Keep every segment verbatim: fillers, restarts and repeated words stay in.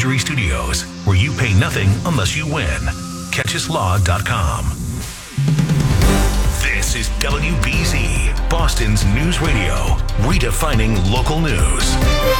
Advisory Studios, where you pay nothing unless you win. Catches law dot com. This is W B Z, Boston's News Radio, redefining local news.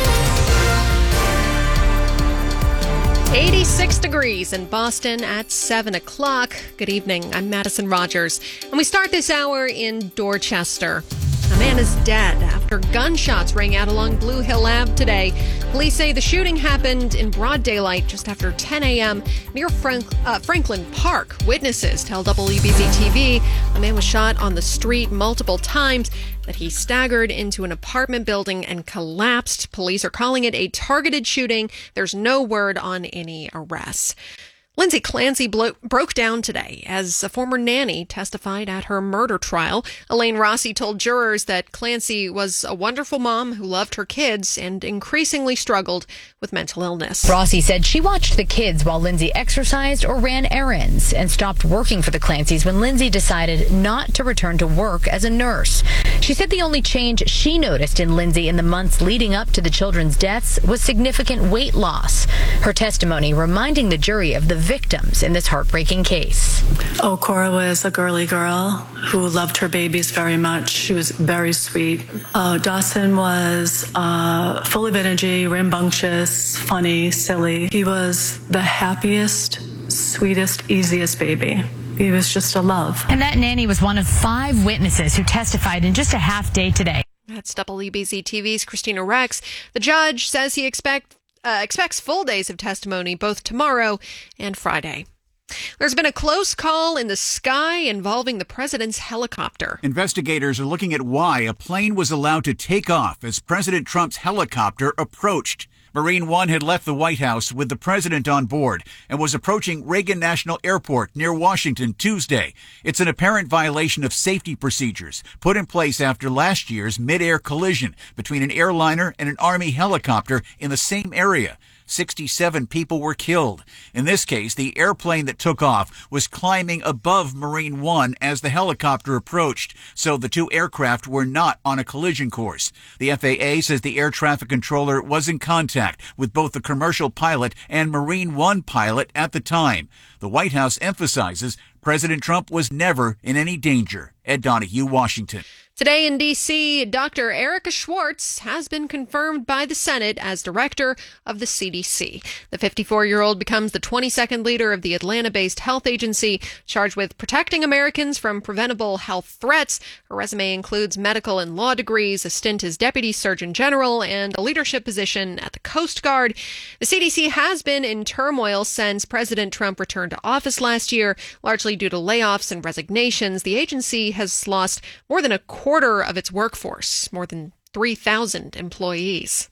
eighty-six degrees in Boston at seven o'clock. Good evening. I'm Madison Rogers. And we start this hour in Dorchester. A man is dead after gunshots rang out along Blue Hill Avenue today. Police say the shooting happened in broad daylight just after ten a.m. near Frank, uh, Franklin Park. Witnesses tell W B Z T V a man was shot on the street multiple times, that he staggered into an apartment building and collapsed. Police are calling it a targeted shooting. There's no word on any arrests. Lindsay Clancy blo- broke down today as a former nanny testified at her murder trial. Elaine Rossi told jurors that Clancy was a wonderful mom who loved her kids and increasingly struggled with mental illness. Rossi said she watched the kids while Lindsay exercised or ran errands and stopped working for the Clancys when Lindsay decided not to return to work as a nurse. She said the only change she noticed in Lindsay in the months leading up to the children's deaths was significant weight loss. Her testimony reminding the jury of the victims in this heartbreaking case. Oh, Cora was a girly girl who loved her babies very much. She was very sweet. Uh, Dawson was uh, full of energy, rambunctious, funny, silly. He was the happiest, sweetest, easiest baby. He was just a love. And that nanny was one of five witnesses who testified in just a half day today. That's W B Z T V's Christina Rex. The judge says he expect, uh, expects full days of testimony both tomorrow and Friday. There's been a close call in the sky involving the president's helicopter. Investigators are looking at why a plane was allowed to take off as President Trump's helicopter approached. Marine One had left the White House with the president on board and was approaching Reagan National Airport near Washington Tuesday. It's an apparent violation of safety procedures put in place after last year's mid-air collision between an airliner and an Army helicopter in the same area. sixty-seven people were killed. In this case, the airplane that took off was climbing above Marine One as the helicopter approached, so the two aircraft were not on a collision course. The F A A says the air traffic controller was in contact with both the commercial pilot and Marine One pilot at the time. The White House emphasizes President Trump was never in any danger. Ed Donahue, Washington. Today in D C, Doctor Erica Schwartz has been confirmed by the Senate as director of the C D C. The fifty-four-year-old becomes the twenty-second leader of the Atlanta-based health agency, charged with protecting Americans from preventable health threats. Her resume includes medical and law degrees, a stint as deputy surgeon general, and a leadership position at the Coast Guard. The C D C has been in turmoil since President Trump returned to office last year, largely due to layoffs and resignations. The agency has lost more than a quarter of its workforce, more than three thousand employees.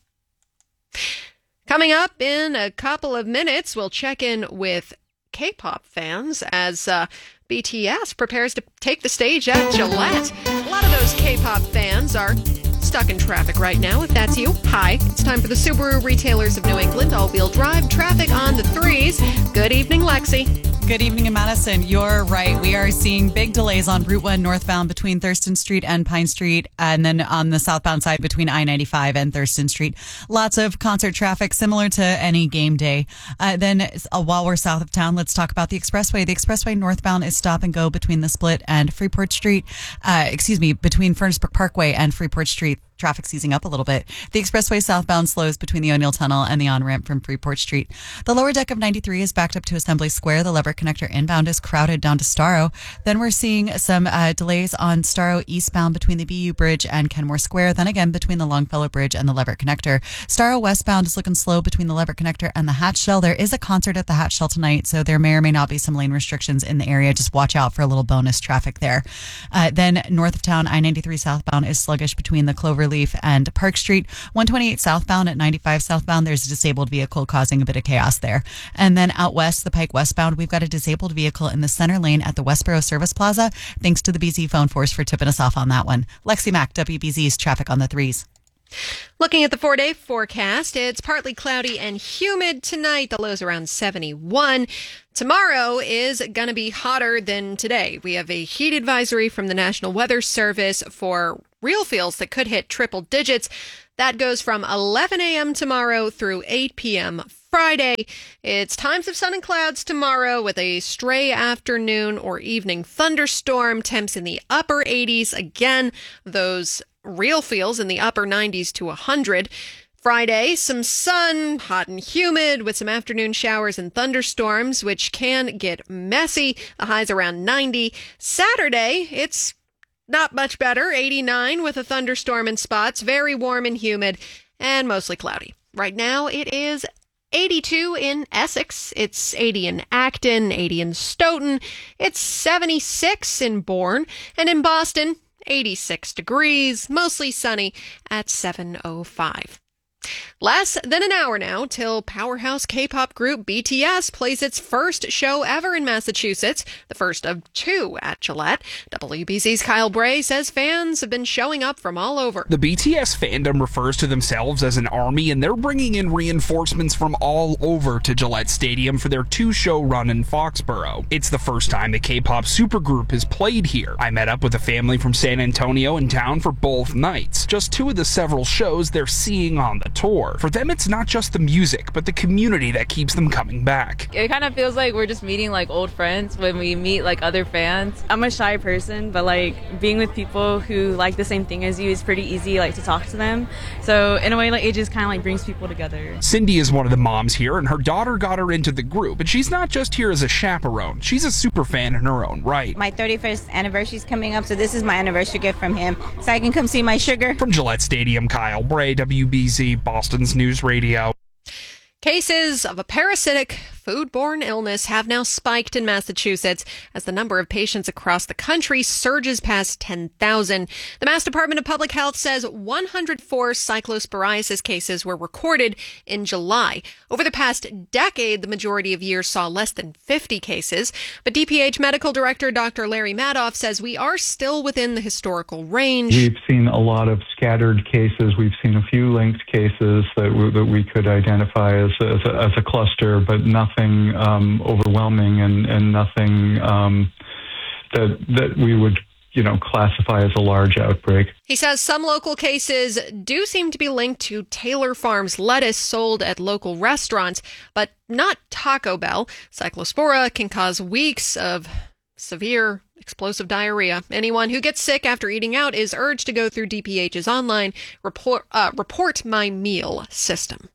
Coming up in a couple of minutes, we'll check in with K-pop fans as uh, B T S prepares to take the stage at Gillette. A lot of those K-pop fans are stuck in traffic right now. If that's you, hi. It's time for the Subaru Retailers of New England all-wheel drive traffic on the threes. Good evening, Lexi. Good evening in Madison. You're right. We are seeing big delays on Route one northbound between Thurston Street and Pine Street, and then on the southbound side between I ninety-five and Thurston Street. Lots of concert traffic, similar to any game day. Uh, then uh, while we're south of town, let's talk about the expressway. The expressway northbound is stop and go between the Split and Freeport Street. Uh, excuse me, between Furnace Brook Parkway and Freeport Street. Traffic's easing up a little bit. The expressway southbound slows between the O'Neill Tunnel and the on-ramp from Freeport Street. The lower deck of ninety-three is backed up to Assembly Square. The Leverett Connector inbound is crowded down to Starro. Then we're seeing some uh, delays on Starro eastbound between the B U Bridge and Kenmore Square. Then again between the Longfellow Bridge and the Leverett Connector. Starro westbound is looking slow between the Leverett Connector and the Hatch Shell. There is a concert at the Hatch Shell tonight, so there may or may not be some lane restrictions in the area. Just watch out for a little bonus traffic there. Uh, then north of town, I ninety-three southbound is sluggish between the Cloverleaf and Park Street. one twenty-eight southbound at ninety-five southbound, there's a disabled vehicle causing a bit of chaos there. And then out west, the Pike westbound, we've got a disabled vehicle in the center lane at the Westboro Service Plaza. Thanks to the B Z Phone Force for tipping us off on that one. Lexi Mack, W B Z's traffic on the threes. Looking at the four-day forecast, it's partly cloudy and humid tonight. The low's around seventy-one. Tomorrow is going to be hotter than today. We have a heat advisory from the National Weather Service for real feels that could hit triple digits. That goes from eleven a.m. tomorrow through eight p.m. Friday. It's times of sun and clouds tomorrow with a stray afternoon or evening thunderstorm. Temps in the upper eighties. Again, those real feels in the upper nineties to one hundred. Friday, some sun, hot and humid with some afternoon showers and thunderstorms, which can get messy. The high's around ninety. Saturday, it's not much better, eighty-nine with a thunderstorm in spots, very warm and humid, and mostly cloudy. Right now, it is eighty-two in Essex, it's eighty in Acton, eighty in Stoughton, it's seventy-six in Bourne, and in Boston, eighty-six degrees, mostly sunny at seven oh five. Less than an hour now till powerhouse K-pop group B T S plays its first show ever in Massachusetts, the first of two at Gillette. W B Z's Kyle Bray says fans have been showing up from all over. The B T S fandom refers to themselves as an army, and they're bringing in reinforcements from all over to Gillette Stadium for their two-show run in Foxborough. It's the first time the K-pop supergroup has played here. I met up with a family from San Antonio in town for both nights, just two of the several shows they're seeing on the tour. For them, it's not just the music, but the community that keeps them coming back. It kind of feels like we're just meeting like old friends when we meet like other fans. I'm a shy person, but like being with people who like the same thing as you is pretty easy, like to talk to them. So in a way, like it just kind of like brings people together. Cindy is one of the moms here, and her daughter got her into the group. But she's not just here as a chaperone. She's a super fan in her own right. My thirty-first anniversary is coming up, so this is my anniversary gift from him, so I can come see my sugar. From Gillette Stadium, Kyle Bray, W B Z, Boston's News Radio. Cases of a parasitic foodborne illness have now spiked in Massachusetts as the number of patients across the country surges past ten thousand. The Mass Department of Public Health says one hundred four cyclosporiasis cases were recorded in July. Over the past decade, the majority of years saw less than fifty cases. But D P H Medical Director Doctor Larry Madoff says we are still within the historical range. We've seen a lot of scattered cases. We've seen a few linked cases that we, that we could identify as, as, a, as a cluster, but nothing Um, overwhelming and, and nothing um, that that we would, you know, classify as a large outbreak. He says some local cases do seem to be linked to Taylor Farms lettuce sold at local restaurants, but not Taco Bell. Cyclospora can cause weeks of severe explosive diarrhea. Anyone who gets sick after eating out is urged to go through D P H's online report, uh, Report My Meal system.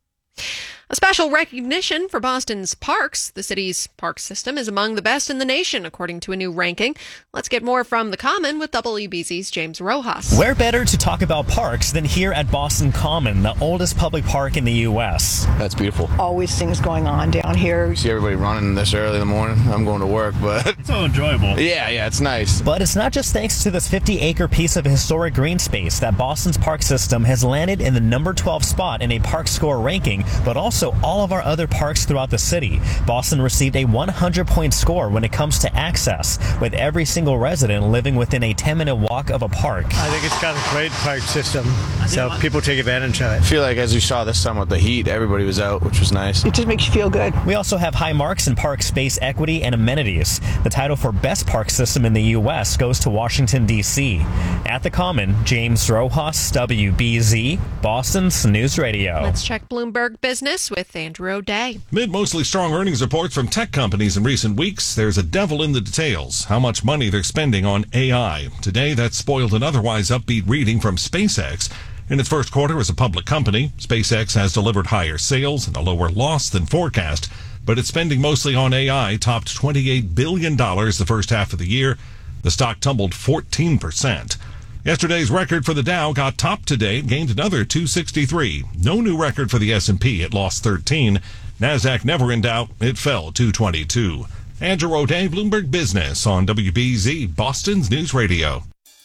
A special recognition for Boston's parks. The city's park system is among the best in the nation, according to a new ranking. Let's get more from The Common with W B Z's James Rojas. Where better to talk about parks than here at Boston Common, the oldest public park in the U S That's beautiful. Always things going on down here. See everybody running this early in the morning. I'm going to work, but it's so enjoyable. Yeah, yeah, it's nice. But it's not just thanks to this fifty acre piece of historic green space that Boston's park system has landed in the number twelve spot in a park score ranking, but also all of our other parks throughout the city. Boston received a one hundred point score when it comes to access, with every single resident living within a ten minute walk of a park. I think it's got a great park system, so people take advantage of it. I feel like as you saw this summer with the heat, everybody was out, which was nice. It just makes you feel good. We also have high marks in park space equity and amenities. The title for best park system in the U S goes to Washington, D C At the Common, James Rojas, W B Z, Boston's News Radio. Let's check Bloomberg Business with Andrew O'Day. Amid mostly strong earnings reports from tech companies in recent weeks, there's a devil in the details, how much money they're spending on A I. Today, that spoiled an otherwise upbeat reading from SpaceX. In its first quarter as a public company, SpaceX has delivered higher sales and a lower loss than forecast, but its spending mostly on A I topped twenty-eight billion dollars the first half of the year. The stock tumbled fourteen percent. Yesterday's record for the Dow got topped today and gained another two sixty-three. No new record for the S and P. It lost thirteen. NASDAQ never in doubt. It fell two twenty-two. Andrew O'Day, Bloomberg Business on W B Z, Boston's News Radio.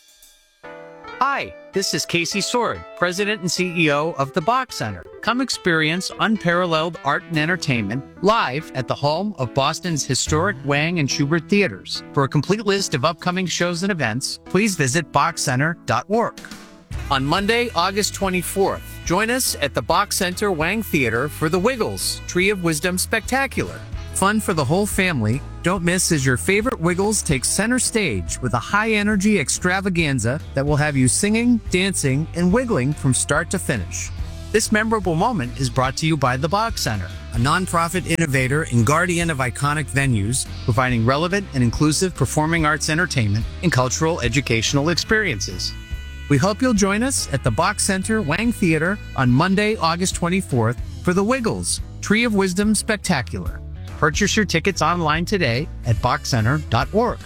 Hi, this is Casey Sword, President and C E O of the Bach Center. Come experience unparalleled art and entertainment live at the home of Boston's historic Wang and Schubert theaters. For a complete list of upcoming shows and events, please visit bach center dot org. On Monday, August twenty-fourth, join us at the Bach Center Wang Theater for the Wiggles Tree of Wisdom Spectacular. Fun for the whole family. Don't miss as your favorite Wiggles takes center stage with a high-energy extravaganza that will have you singing, dancing, and wiggling from start to finish. This memorable moment is brought to you by the Bach Center, a nonprofit innovator and guardian of iconic venues, providing relevant and inclusive performing arts entertainment and cultural educational experiences. We hope you'll join us at the Bach Center Wang Theater on Monday, August twenty-fourth for the Wiggles Tree of Wisdom Spectacular. Purchase your tickets online today at bach center dot org.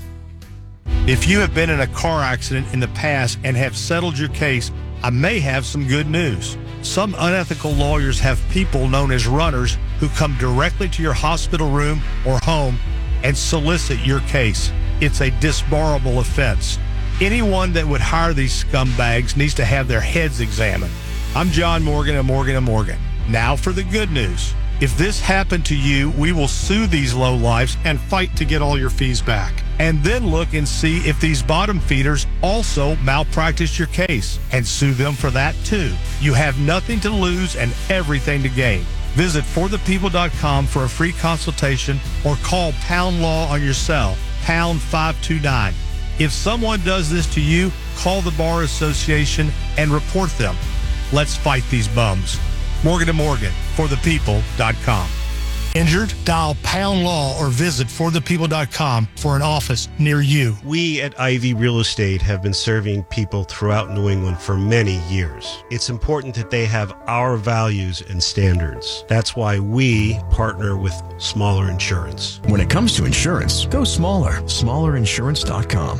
If you have been in a car accident in the past and have settled your case, I may have some good news. Some unethical lawyers have people known as runners who come directly to your hospital room or home and solicit your case. It's a disbarable offense. Anyone that would hire these scumbags needs to have their heads examined. I'm John Morgan of Morgan and Morgan. Now for the good news. If this happened to you, we will sue these lowlifes and fight to get all your fees back. And then look and see if these bottom feeders also malpracticed your case and sue them for that too. You have nothing to lose and everything to gain. Visit for the people dot com for a free consultation or call Pound Law on your cell, pound five two nine. If someone does this to you, call the Bar Association and report them. Let's fight these bums. Morgan and Morgan, for the people dot com. Injured? Dial Pound Law or visit for the people dot com for an office near you. We at Ivy Real Estate have been serving people throughout New England for many years. It's important that they have our values and standards. That's why we partner with Smaller Insurance. When it comes to insurance, go smaller. smaller insurance dot com.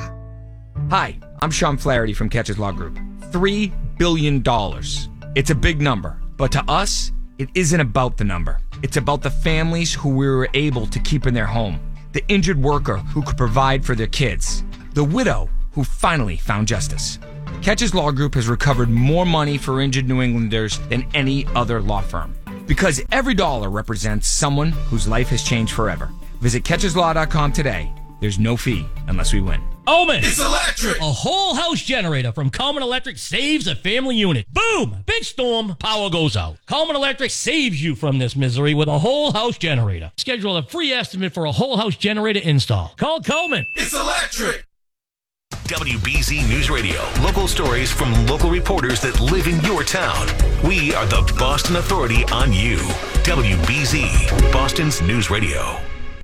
Hi, I'm Sean Flaherty from Catches Law Group. Three billion dollars. It's a big number, but to us, it isn't about the number. It's about the families who we were able to keep in their home, the injured worker who could provide for their kids, the widow who finally found justice. Catches Law Group has recovered more money for injured New Englanders than any other law firm, because every dollar represents someone whose life has changed forever. Visit catches law dot com today. There's no fee unless we win. Omen! It's electric! A whole house generator from Coleman Electric saves a family unit. Boom! Big storm, power goes out. Coleman Electric saves you from this misery with a whole house generator. Schedule a free estimate for a whole house generator install. Call Coleman. It's electric! W B Z News Radio. Local stories from local reporters that live in your town. We are the Boston Authority on you. W B Z, Boston's News Radio.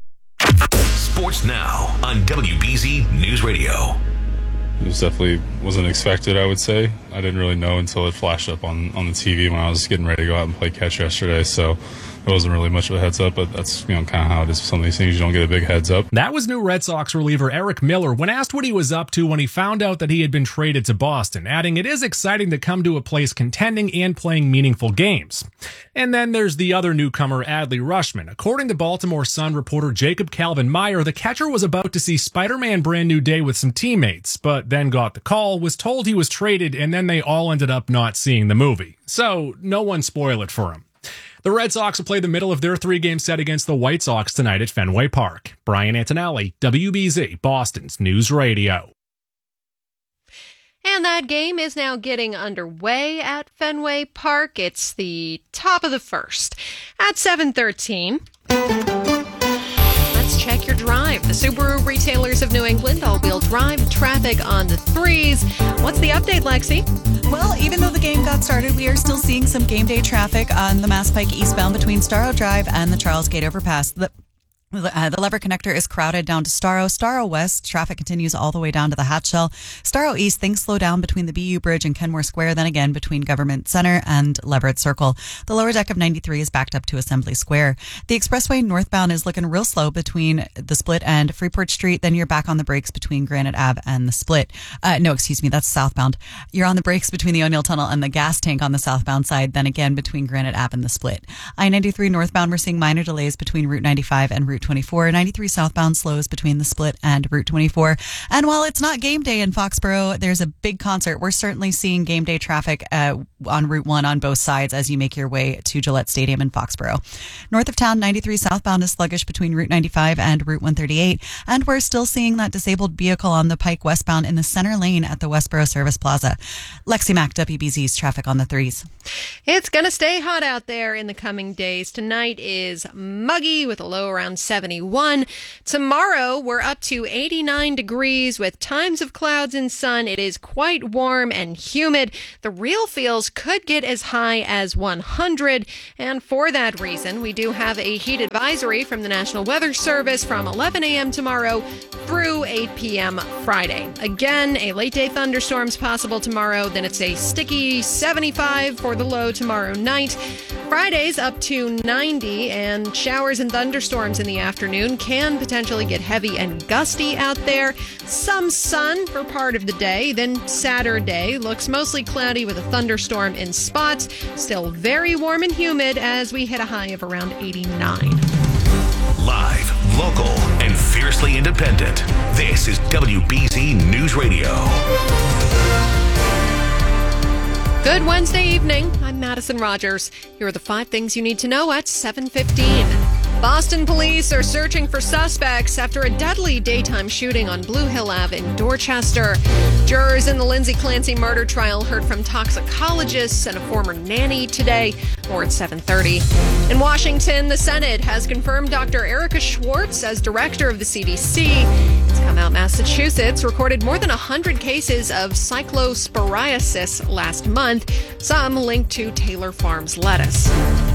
Sports now on W B Z News Radio. It was definitely wasn't expected, I would say. I didn't really know until it flashed up on, on the T V when I was getting ready to go out and play catch yesterday, so it wasn't really much of a heads up, but that's, you know, kind of how it is with some of these things. You don't get a big heads up. That was new Red Sox reliever Eric Miller when asked what he was up to when he found out that he had been traded to Boston, adding, "It is exciting to come to a place contending and playing meaningful games." And then there's the other newcomer, Adley Rutschman. According to Baltimore Sun reporter Jacob Calvin Meyer, the catcher was about to see Spider-Man Brand New Day with some teammates, but then got the call, was told he was traded, and then they all ended up not seeing the movie. So no one spoil it for him. The Red Sox will play the middle of their three-game set against the White Sox tonight at Fenway Park. Brian Antonelli, W B Z, Boston's News Radio. And that game is now getting underway at Fenway Park. It's the top of the first. At seven thirteen, let's check your drive. The Subaru Retailers of New England all-wheel drive traffic on the threes. What's the update, Lexi? Well, even though the game got started, we are still seeing some game day traffic on the Mass Pike eastbound between Starro Drive and the Charles Gate overpass. The Uh, the lever connector is crowded down to Starro. Starro West, traffic continues all the way down to the Hatchell. Starro East, things slow down between the B U Bridge and Kenmore Square, then again between Government Center and Leverett Circle. The lower deck of ninety-three is backed up to Assembly Square. The expressway northbound is looking real slow between the Split and Freeport Street. Then you're back on the brakes between Granite Ave and the Split. Uh, no, excuse me, that's southbound. You're on the brakes between the O'Neill Tunnel and the gas tank on the southbound side, then again between Granite Ave and the Split. I ninety-three northbound, we're seeing minor delays between Route ninety-five and Route twenty-four. ninety-three southbound slows between the Split and Route twenty-four. And while it's not game day in Foxborough, there's a big concert. We're certainly seeing game day traffic uh, on Route one on both sides as you make your way to Gillette Stadium in Foxborough. North of town, ninety-three southbound is sluggish between Route ninety-five and Route one thirty-eight. And we're still seeing that disabled vehicle on the Pike westbound in the center lane at the Westboro Service Plaza. Lexi Mack, W B Z's traffic on the threes. It's going to stay hot out there in the coming days. Tonight is muggy with a low around seventy-one. Tomorrow, we're up to eighty-nine degrees with times of clouds and sun. It is quite warm and humid. The real feels could get as high as one hundred. And for that reason, we do have a heat advisory from the National Weather Service from eleven a.m. tomorrow through eight p.m. Friday. Again, a late day thunderstorms possible tomorrow. Then it's a sticky seventy-five for the low tomorrow night. Friday's up to ninety, and showers and thunderstorms in the afternoon can potentially get heavy and gusty out there. Some sun for part of the day. Then Saturday looks mostly cloudy with a thunderstorm in spots. Still very warm and humid as we hit a high of around eighty-nine. Live, local, and fiercely independent. This is W B Z News Radio. Good Wednesday evening. I'm Madison Rogers. Here are the five things you need to know at seven fifteen. Boston police are searching for suspects after a deadly daytime shooting on Blue Hill Avenue in Dorchester. Jurors in the Lindsay Clancy murder trial heard from toxicologists and a former nanny today. More at seven thirty. In Washington, the Senate has confirmed Doctor Erica Schwartz as director of the C D C. It's come out Massachusetts recorded more than one hundred cases of cyclosporiasis last month, some linked to Taylor Farms lettuce.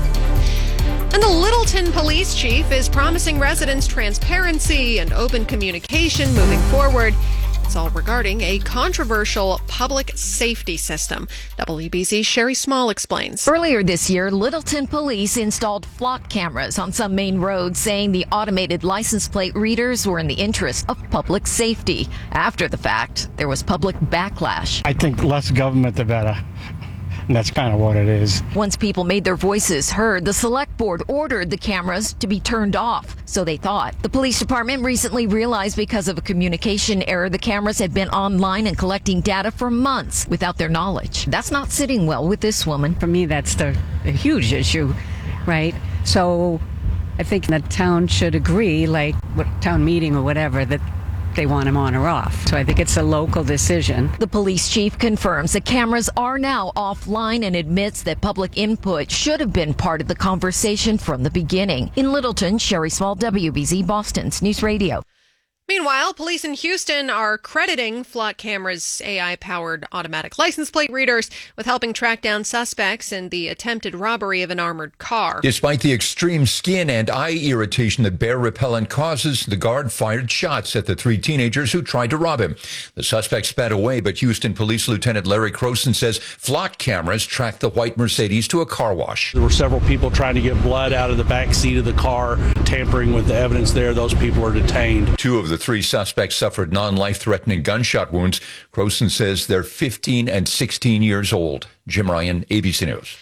And the Littleton police chief is promising residents transparency and open communication moving forward. It's all regarding a controversial public safety system. W B Z's Sherry Small explains. Earlier this year, Littleton police installed flock cameras on some main roads, saying the automated license plate readers were in the interest of public safety. After the fact, there was public backlash. I think less government, the better. And that's kind of what it is. Once people made their voices heard, the select board ordered the cameras to be turned off. So they thought. The police department recently realized because of a communication error, the cameras had been online and collecting data for months without their knowledge. That's not sitting well with this woman. For me, that's the a huge issue, right? So I think the town should agree, like what town meeting or whatever, that they want him on or off. So I think it's a local decision. The police chief confirms the cameras are now offline and admits that public input should have been part of the conversation from the beginning. In Littleton, Sherry Small, W B Z Boston's News Radio. Meanwhile, police in Houston are crediting Flock Camera's A I-powered automatic license plate readers with helping track down suspects in the attempted robbery of an armored car. Despite the extreme skin and eye irritation that bear repellent causes, the guard fired shots at the three teenagers who tried to rob him. The suspect sped away, but Houston Police Lieutenant Larry Croson says Flock Cameras tracked the white Mercedes to a car wash. There were several people trying to get blood out of the back seat of the car, tampering with the evidence there. Those people are detained. Two of the three suspects suffered non-life-threatening gunshot wounds. Croson says they're fifteen and sixteen years old. Jim Ryan, A B C News.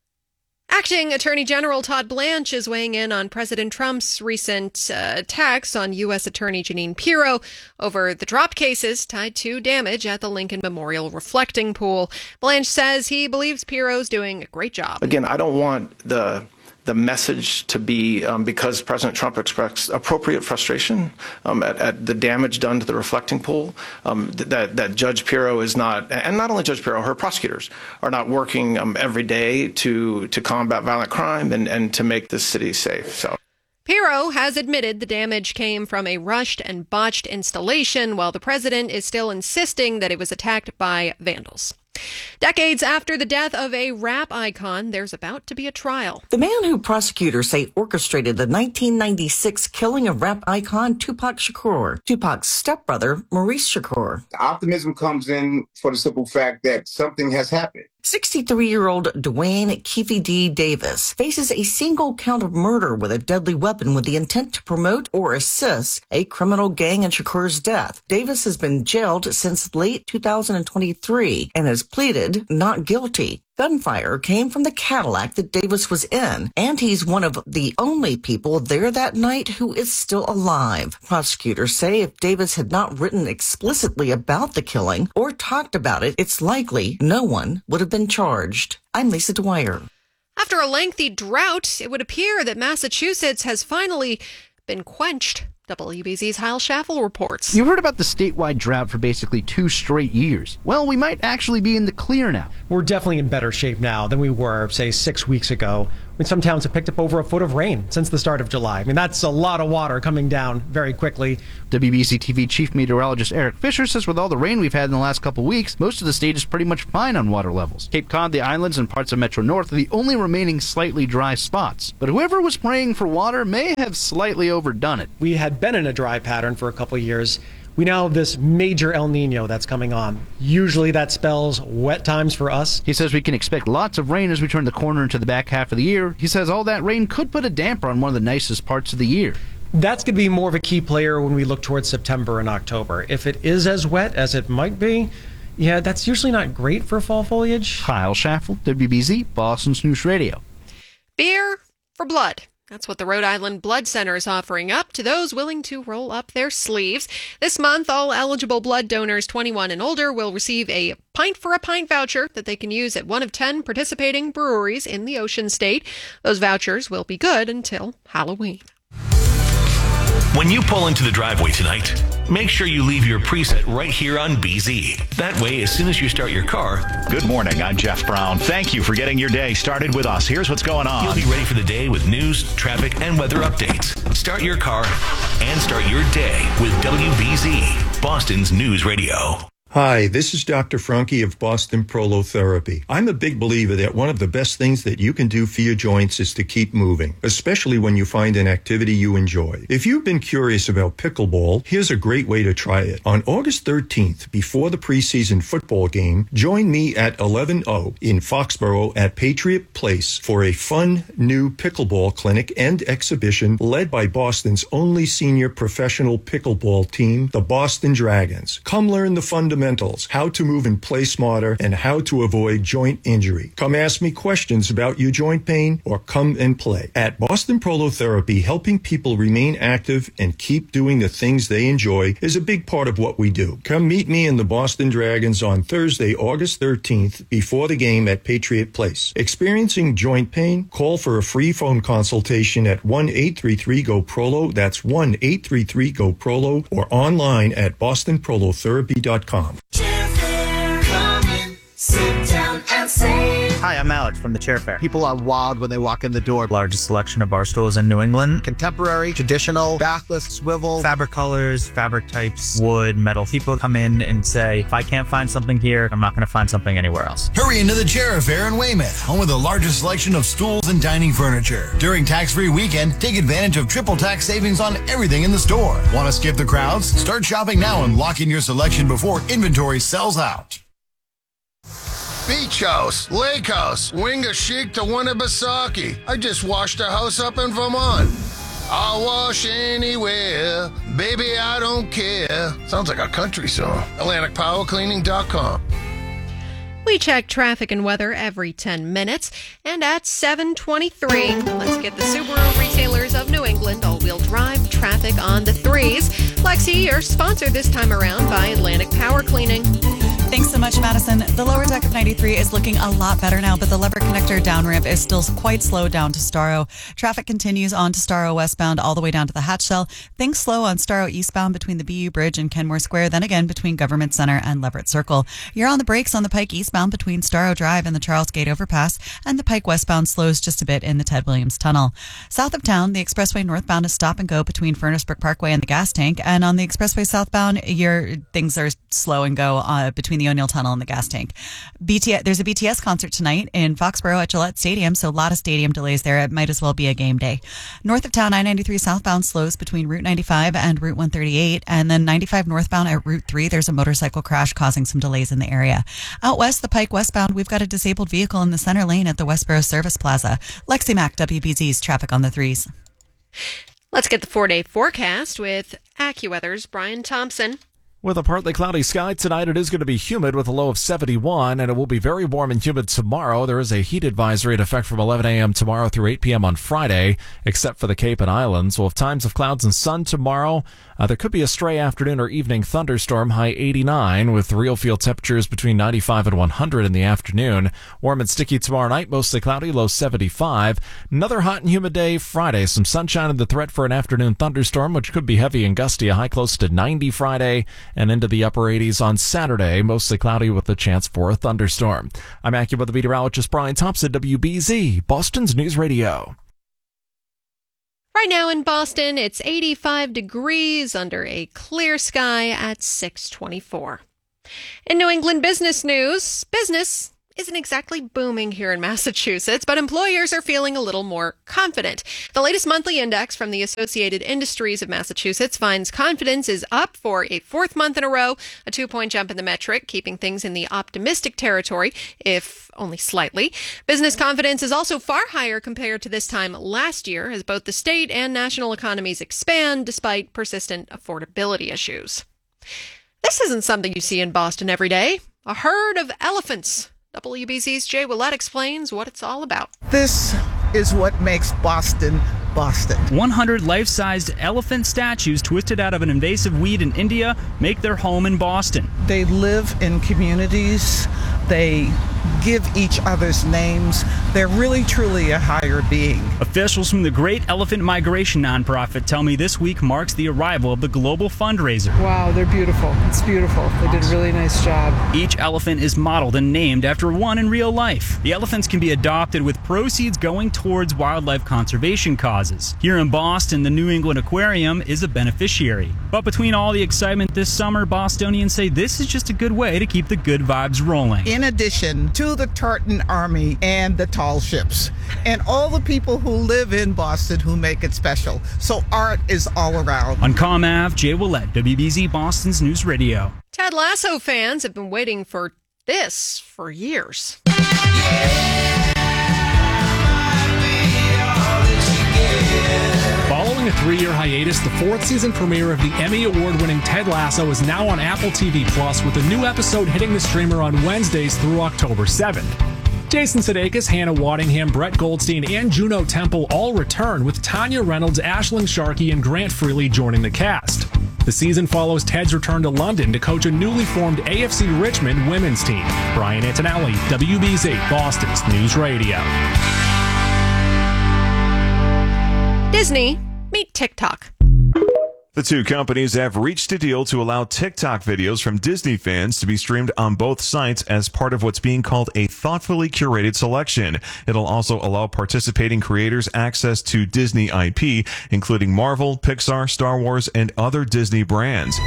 Acting Attorney General Todd Blanche is weighing in on President Trump's recent uh, attacks on U S Attorney Jeanine Pirro over the drop cases tied to damage at the Lincoln Memorial reflecting pool. Blanche says he believes Pirro's doing a great job. Again, I don't want the the message to be um, because President Trump expressed appropriate frustration um, at, at the damage done to the reflecting pool, um, that, that Judge Pirro is not, and not only Judge Pirro, her prosecutors are not working um, every day to, to combat violent crime and, and to make this city safe. So. Pirro has admitted the damage came from a rushed and botched installation, while the president is still insisting that it was attacked by vandals. Decades after the death of a rap icon, there's about to be a trial. The man who prosecutors say orchestrated the nineteen ninety-six killing of rap icon Tupac Shakur. Tupac's stepbrother, Maurice Shakur. The optimism comes in for the simple fact that something has happened. sixty-three-year-old Dwayne Keefe D. Davis faces a single count of murder with a deadly weapon with the intent to promote or assist a criminal gang in Shakur's death. Davis has been jailed since late two thousand twenty-three and has pleaded not guilty. Gunfire came from the Cadillac that Davis was in, and he's one of the only people there that night who is still alive. Prosecutors say if Davis had not written explicitly about the killing or talked about it, it's likely no one would have been charged. I'm Lisa Dwyer. After a lengthy drought, it would appear that Massachusetts has finally been quenched. W B Z's Hal Schaffel reports. You heard about the statewide drought for basically two straight years. Well, we might actually be in the clear now. We're definitely in better shape now than we were, say, six weeks ago. I mean, some towns have picked up over a foot of rain since the start of July. I mean, that's a lot of water coming down very quickly. W B C T V Chief Meteorologist Eric Fisher says with all the rain we've had in the last couple weeks, most of the state is pretty much fine on water levels. Cape Cod, the islands, and parts of Metro North are the only remaining slightly dry spots. But whoever was praying for water may have slightly overdone it. We had been in a dry pattern for a couple of years. We now have this major El Nino that's coming on. Usually that spells wet times for us. He says we can expect lots of rain as we turn the corner into the back half of the year. He says all that rain could put a damper on one of the nicest parts of the year. That's going to be more of a key player when we look towards September and October. If it is as wet as it might be, yeah, that's usually not great for fall foliage. Kyle Schaffel, W B Z, Boston's News Radio. Beer for blood. That's what the Rhode Island Blood Center is offering up to those willing to roll up their sleeves. This month, all eligible blood donors twenty-one and older will receive a pint for a pint voucher that they can use at one of ten participating breweries in the Ocean State. Those vouchers will be good until Halloween. When you pull into the driveway tonight, make sure you leave your preset right here on B Z. That way, as soon as you start your car... Good morning, I'm Jeff Brown. Thank you for getting your day started with us. Here's what's going on. You'll be ready for the day with news, traffic, and weather updates. Start your car and start your day with W B Z, Boston's News Radio. Hi, this is Doctor Franke of Boston Prolotherapy. I'm a big believer that one of the best things that you can do for your joints is to keep moving, especially when you find an activity you enjoy. If you've been curious about pickleball, here's a great way to try it. On August thirteenth, before the preseason football game, join me at eleven oh in Foxborough at Patriot Place for a fun new pickleball clinic and exhibition led by Boston's only senior professional pickleball team, the Boston Dragons. Come learn the fundamentals. How to move and play smarter, and how to avoid joint injury. Come ask me questions about your joint pain or come and play. At Boston Prolotherapy, helping people remain active and keep doing the things they enjoy is a big part of what we do. Come meet me and the Boston Dragons on Thursday, August thirteenth, before the game at Patriot Place. Experiencing joint pain? Call for a free phone consultation at one eight three three G O P R O L O. That's one eight three three G O P R O L O or online at boston prolotherapy dot com. Sit down and sing. Hi, I'm Alex from the Chair Fair. People are wild when they walk in the door. Largest selection of bar stools in New England. Contemporary, traditional, backless, swivel. Fabric colors, fabric types, wood, metal. People come in and say, if I can't find something here, I'm not going to find something anywhere else. Hurry into the Chair Fair in Weymouth, home of the largest selection of stools and dining furniture. During tax-free weekend, take advantage of triple tax savings on everything in the store. Want to skip the crowds? Start shopping now and lock in your selection before inventory sells out. Beach House, Lake House, Winga Chic to Winnipesaukee. I just washed a house up in Vermont. I'll wash anywhere, baby, I don't care. Sounds like a country song. Atlantic Power Cleaning dot com. We check traffic and weather every ten minutes. And at seven twenty-three, let's get the Subaru Retailers of New England all-wheel drive traffic on the threes. Lexi, your sponsor this time around by Atlantic Power Cleaning. Thanks so much, Madison. The lower deck of ninety-three is looking a lot better now, but the Lever Connector down ramp is still quite slow down to Starro. Traffic continues on to Starro westbound all the way down to the Hatch Cell. Things slow on Starro eastbound between the B U Bridge and Kenmore Square, then again between Government Center and Leverett Circle. You're on the brakes on the Pike eastbound between Starro Drive and the Charles Gate Overpass, and the Pike westbound slows just a bit in the Ted Williams Tunnel. South of town, the expressway northbound is stop and go between Furnace Brook Parkway and the gas tank, and on the expressway southbound, your things are slow and go uh, between the O'Neill Tunnel and the gas tank. B T S, there's a B T S concert tonight in Foxborough at Gillette Stadium, so a lot of stadium delays there. It might as well be a game day. North of town, I ninety-three southbound slows between Route ninety-five and Route one thirty-eight, and then ninety-five northbound at Route three, there's a motorcycle crash causing some delays in the area. Out west, the Pike westbound, we've got a disabled vehicle in the center lane at the Westboro Service Plaza. Lexi Mack, W B Z's traffic on the threes. Let's get the four-day forecast with AccuWeather's Brian Thompson. With a partly cloudy sky tonight, it is going to be humid with a low of seventy-one, and it will be very warm and humid tomorrow. There is a heat advisory in effect from eleven a.m. tomorrow through eight p.m. on Friday, except for the Cape and Islands. We'll have times of clouds and sun tomorrow. Uh, there could be a stray afternoon or evening thunderstorm, high eighty-nine, with real field temperatures between ninety-five and one hundred in the afternoon. Warm and sticky tomorrow night, mostly cloudy, low seventy-five. Another hot and humid day Friday. Some sunshine and the threat for an afternoon thunderstorm, which could be heavy and gusty, a high close to ninety Friday. and into the upper eighties on Saturday, mostly cloudy with a chance for a thunderstorm. I'm AccuWeather meteorologist Brian Thompson, W B Z, Boston's News Radio. Right now in Boston, it's eighty-five degrees under a clear sky at six twenty-four. In New England business news, business isn't exactly booming here in Massachusetts, but employers are feeling a little more confident. The latest monthly index from the Associated Industries of Massachusetts finds confidence is up for a fourth month in a row, a two-point jump in the metric, keeping things in the optimistic territory, if only slightly. Business confidence is also far higher compared to this time last year, as both the state and national economies expand despite persistent affordability issues. This isn't something you see in Boston every day. A herd of elephants. W B C's Jay Willett explains what it's all about. This is what makes Boston, Boston. one hundred life-sized elephant statues twisted out of an invasive weed in India make their home in Boston. They live in communities. They give each other's names. They're really, truly a higher being. Officials from the Great Elephant Migration nonprofit tell me this week marks the arrival of the global fundraiser. Wow, they're beautiful. It's beautiful. They did a really nice job. Each elephant is modeled and named after one in real life. The elephants can be adopted with proceeds going towards wildlife conservation causes. Here in Boston, the New England Aquarium is a beneficiary. But between all the excitement this summer, Bostonians say this is just a good way to keep the good vibes rolling. In addition to the Tartan Army and the tall ships and all the people who live in Boston who make it special. So art is all around. On Com Ave, Jay Willett, W B Z Boston's News Radio. Ted Lasso fans have been waiting for this for years. Following a three-year hiatus, the fourth season premiere of the Emmy Award-winning Ted Lasso is now on Apple T V Plus, with a new episode hitting the streamer on Wednesdays through October seventh. Jason Sudeikis, Hannah Waddingham, Brett Goldstein, and Juno Temple all return, with Tanya Reynolds, Aisling Sharkey, and Grant Freely joining the cast. The season follows Ted's return to London to coach a newly formed A F C Richmond women's team. Brian Antonelli, W B Z, Boston's News Radio. Disney, meet TikTok. The two companies have reached a deal to allow TikTok videos from Disney fans to be streamed on both sites as part of what's being called a thoughtfully curated selection. It'll also allow participating creators access to Disney I P, including Marvel, Pixar, Star Wars, and other Disney brands.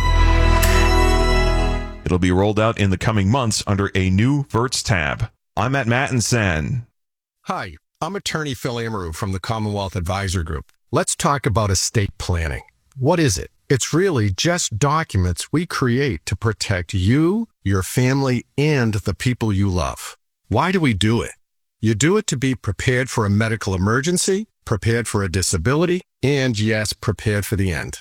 It'll be rolled out in the coming months under a new Verts tab. I'm Matt Mattinson. Hi, I'm attorney Phil Amaru from the Commonwealth Advisor Group. Let's talk about estate planning. What is it? It's really just documents we create to protect you, your family, and the people you love. Why do we do it? You do it to be prepared for a medical emergency, prepared for a disability, and yes, prepared for the end.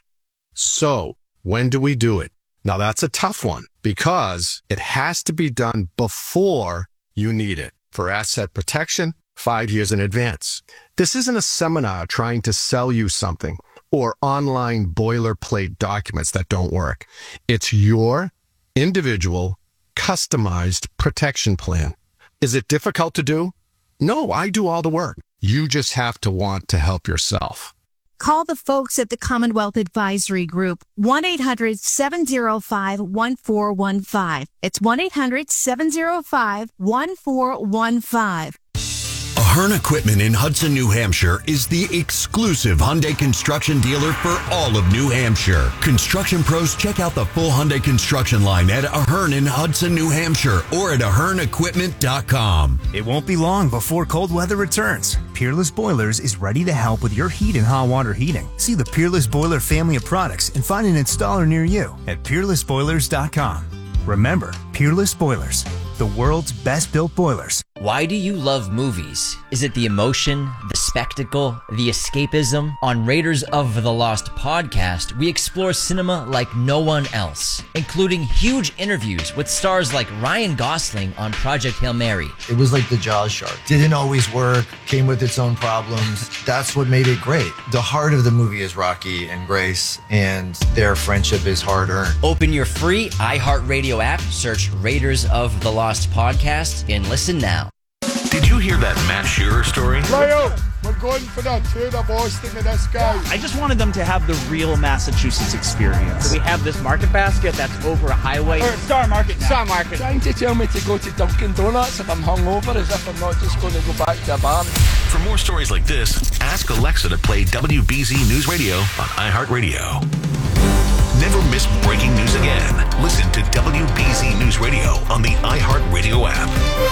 So, when do we do it? Now that's a tough one because it has to be done before you need it. For asset protection, five years in advance. This isn't a seminar trying to sell you something or online boilerplate documents that don't work. It's your individual, customized protection plan. Is it difficult to do? No, I do all the work. You just have to want to help yourself. Call the folks at the Commonwealth Advisory Group, one eight hundred seven oh five one four one five. It's one eight hundred seven oh five one four one five. Ahern Equipment in Hudson, New Hampshire is the exclusive Hyundai construction dealer for all of New Hampshire. Construction pros, check out the full Hyundai construction line at Ahern in Hudson, New Hampshire, or at ahern equipment dot com. It won't be long before cold weather returns. Peerless Boilers is ready to help with your heat and hot water heating. See the Peerless Boiler family of products and find an installer near you at peerless boilers dot com. Remember, Peerless Boilers, the world's best built boilers. Why do you love movies? Is it the emotion, the spectacle, the escapism? On Raiders of the Lost podcast, we explore cinema like no one else, including huge interviews with stars like Ryan Gosling on Project Hail Mary. It was like the Jaws shark. Didn't always work, came with its own problems. That's what made it great. The heart of the movie is Rocky and Grace, and their friendship is hard-earned. Open your free iHeartRadio app, search Raiders of the Lost podcast, and listen now. Did you hear hear that Matt Shearer story? Leo, we're going for that tour of Boston with this guy. I just wanted them to have the real Massachusetts experience. So we have this market basket that's over a highway. Or Star Market now. Star Market. Trying to tell me to go to Dunkin' Donuts if I'm hungover, as if I'm not just going to go back to a bar. For more stories like this, ask Alexa to play W B Z News Radio on iHeartRadio. Never miss breaking news again. Listen to W B Z News Radio on the iHeartRadio app.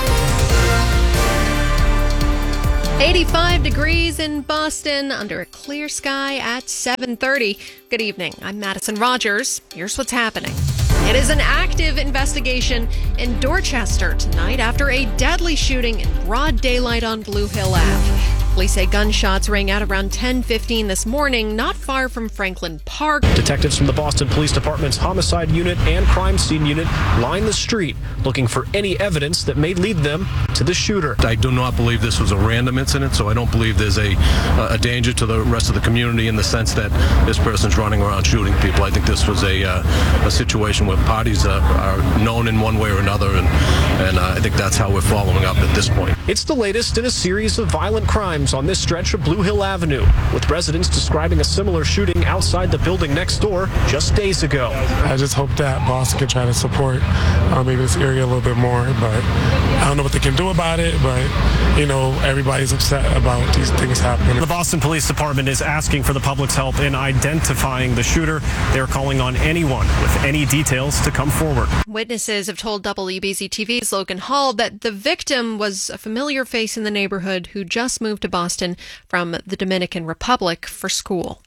eighty-five degrees in Boston under a clear sky at seven thirty. Good evening. I'm Madison Rogers. Here's what's happening. It is an active investigation in Dorchester tonight after a deadly shooting in broad daylight on Blue Hill Avenue. Police say gunshots rang out around ten fifteen this morning, not far from Franklin Park. Detectives from the Boston Police Department's Homicide Unit and Crime Scene Unit line the street looking for any evidence that may lead them to the shooter. I do not believe this was a random incident, so I don't believe there's a, a danger to the rest of the community in the sense that this person's running around shooting people. I think this was a, uh, a situation where parties uh, are known in one way or another, and, and uh, I think that's how we're following up at this point. It's the latest in a series of violent crimes on this stretch of Blue Hill Avenue, with residents describing a similar shooting outside the building next door just days ago. I just hope that Boston can try to support uh, maybe this area a little bit more, but I don't know what they can do about it, but, you know, everybody's upset about these things happening. The Boston Police Department is asking for the public's help in identifying the shooter. They're calling on anyone with any details to come forward. Witnesses have told W B Z T V's Logan Hall that the victim was a familiar face in the neighborhood who just moved to Boston from the Dominican Republic for school.